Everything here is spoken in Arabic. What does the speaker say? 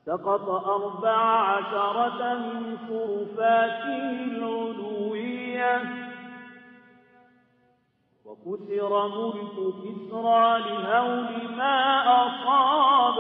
سقط 14 من شرفاته العلوية وكسر ملك كسرى لهول ما أصاب